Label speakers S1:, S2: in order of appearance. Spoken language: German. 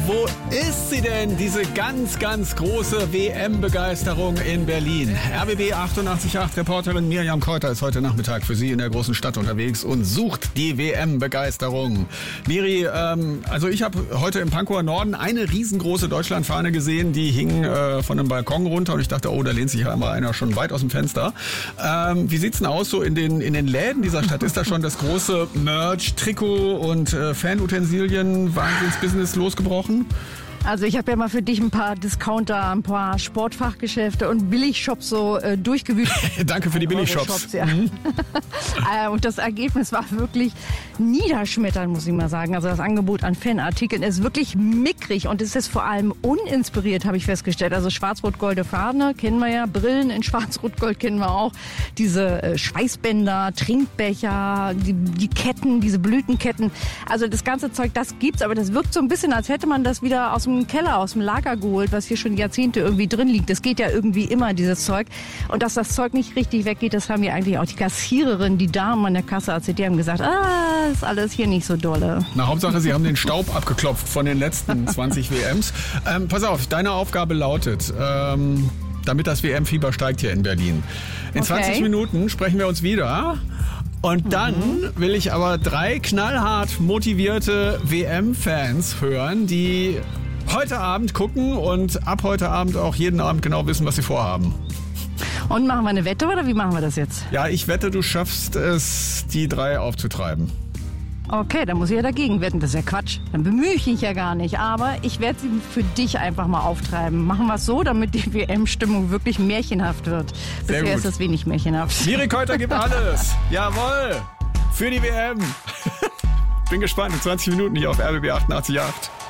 S1: wo ist sie denn, diese ganz, ganz große WM-Begeisterung in Berlin? RBB 88.8 Reporterin Miriam Keuter ist heute Nachmittag für Sie in der großen Stadt unterwegs und sucht die WM-Begeisterung. Miri, also ich habe heute im Pankower Norden eine riesengroße Deutschlandfahne gesehen, die hing von einem Balkon runter und ich dachte, oh, da lehnt sich ja immer einer schon weit aus dem Fenster. Wie sieht's denn aus so in den Läden dieser Stadt? Ist da schon das große Merch, Trikot und Fanutensilien, Wahnsinnsbusiness losgebrochen?
S2: Also ich habe ja mal für dich ein paar Discounter, ein paar Sportfachgeschäfte und Billigshops so durchgewühlt.
S1: Danke für die Billigshops.
S2: Ja. Und das Ergebnis war wirklich niederschmetternd, muss ich mal sagen. Also das Angebot an Fanartikeln ist wirklich mickrig und es ist vor allem uninspiriert, habe ich festgestellt. Also schwarz-rot-goldene Fahne kennen wir ja, Brillen in schwarz-rot-gold kennen wir auch. Diese Schweißbänder, Trinkbecher, die Ketten, diese Blütenketten. Also das ganze Zeug, das gibt's, aber das wirkt so ein bisschen, als hätte man das wieder aus dem Keller, aus dem Lager geholt, was hier schon Jahrzehnte irgendwie drin liegt. Das geht ja irgendwie immer, dieses Zeug. Und dass das Zeug nicht richtig weggeht, das haben ja eigentlich auch die Kassiererin, die Damen an der Kasse, als die haben gesagt, ist alles hier nicht so dolle.
S1: Na, Hauptsache, Sie haben den Staub abgeklopft von den letzten 20 WMs. Pass auf, deine Aufgabe lautet, damit das WM-Fieber steigt hier in Berlin. In 20 Minuten sprechen wir uns wieder. Und dann will ich aber 3 knallhart motivierte WM-Fans hören, die heute Abend gucken und ab heute Abend auch jeden Abend genau wissen, was sie vorhaben.
S2: Und machen wir eine Wette oder wie machen wir das jetzt?
S1: Ja, ich wette, du schaffst es, die 3 aufzutreiben.
S2: Okay, dann muss ich ja dagegen wetten. Das ist ja Quatsch. Dann bemühe ich mich ja gar nicht. Aber ich werde sie für dich einfach mal auftreiben. Machen wir es so, damit die WM-Stimmung wirklich märchenhaft wird. Bisher ist das wenig märchenhaft.
S1: Miri Keuter gibt alles. Jawohl. Für die WM. Bin gespannt. In 20 Minuten hier auf RBB 88.8.